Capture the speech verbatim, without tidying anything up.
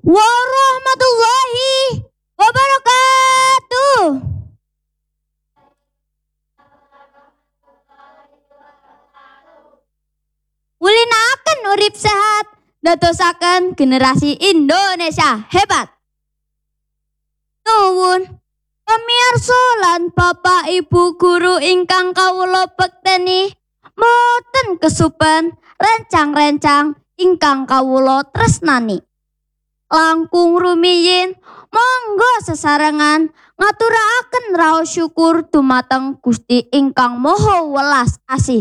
warahmatullahi wabarakatuh. Mulinaken urip sehat, dadosaken generasi Indonesia hebat. Nuwun pamirsa lan Bapak Ibu guru ingkang kawula bekteni, mboten kesupen rencang-rencang ingkang kawula tresnani. Langkung rumiyin monggo sesarengan ngaturaken raos syukur dumateng Gusti ingkang Maha Welas Asih.